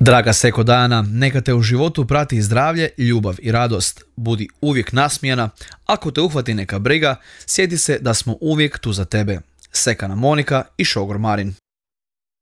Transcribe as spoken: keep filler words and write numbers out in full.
Draga Seko Dana, neka te u životu prati zdravlje, ljubav i radost. Budi uvijek nasmijana, ako te uhvati neka briga, sjeti se da smo uvijek tu za tebe. Sekana Monika i šogor Marin.